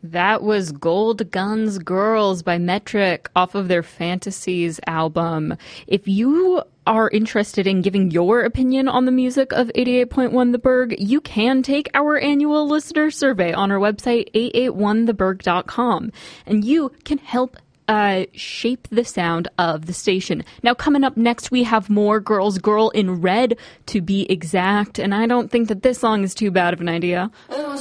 That was Gold Guns Girls by Metric off of their Fantasies album. If you are interested in giving your opinion on the music of 88.1 The Berg, you can take our annual listener survey on our website, 881theberg.com, and you can help shape the sound of the station. Now, coming up next, we have more Girls Girl in Red, to be exact, and I don't think that this song is too bad of an idea.